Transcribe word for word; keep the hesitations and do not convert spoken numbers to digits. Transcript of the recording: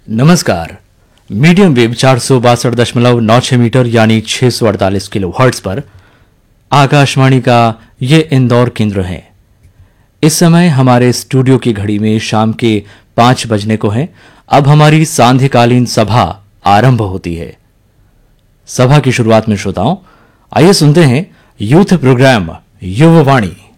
नमस्कार। Medium wave चार सौ बासठ दशमलव नौ छह मीटर यानी छह सौ अड़तालीस किलो हर्ट्ज पर आकाशवाणी का ये इंदौर केंद्र है। इस समय हमारे स्टूडियो की घड़ी में शाम के पांच बजने को है। अब हमारी सांध्यकालीन सभा आरंभ होती है। सभा की शुरुआत में श्रोताओं आइए सुनते हैं यूथ प्रोग्राम युववाणी।